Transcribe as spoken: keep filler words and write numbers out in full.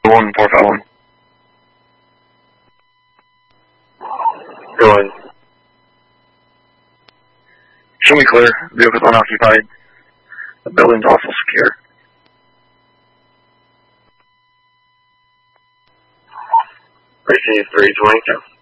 one, four five one. Go ahead. Show me clear. Vehicle's unoccupied. The building's also secure. Receive three twenty-two.